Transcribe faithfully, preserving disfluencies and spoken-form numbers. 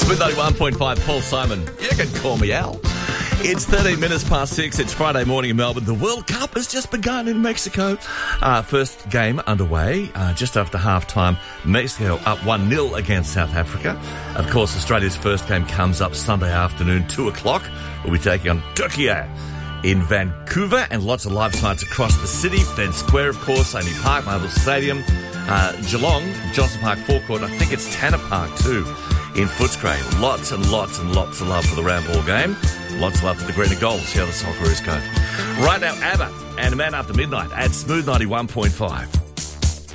Smooth ninety-one point five, Paul Simon. You can call me Al. It's thirteen minutes past six. It's Friday morning in Melbourne. The World Cup has just begun in Mexico. Uh, first game underway. Uh, just after half-time, Mexico up one nil against South Africa. Of course, Australia's first game comes up Sunday afternoon, two o'clock. We'll be taking on Turkey in Vancouver, and lots of live sites across the city. Fed Square, of course, Amy Park, Marvel Stadium, uh, Geelong, Johnson Park Forecourt. I think it's Tanner Park too in Footscray. Lots and lots and lots of love for the round ball game. Lots of love for the green and gold. See how the Socceroos go. Right now, ABBA and Man After Midnight at Smooth ninety-one point five.